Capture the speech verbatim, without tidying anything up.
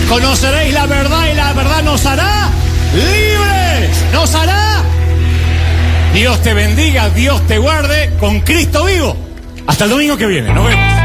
Conoceréis la verdad y la verdad nos hará libres. Nos hará. Dios te bendiga, Dios te guarde con Cristo vivo. Hasta el domingo que viene. Nos vemos.